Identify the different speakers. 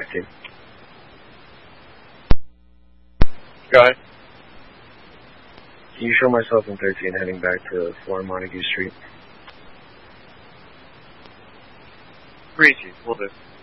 Speaker 1: 13.
Speaker 2: Go ahead.
Speaker 1: Can you show myself in 13 heading back to 4 Montague Street?
Speaker 2: Breezy, will do.